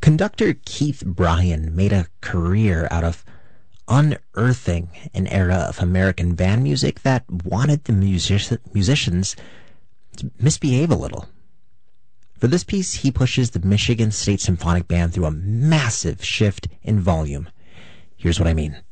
Conductor Keith Bryan made a career out of unearthing an era of American band music that wanted the musicians to misbehave a little. For this piece, he pushes the Michigan State Symphonic Band through a massive shift in volume. Here's what I mean.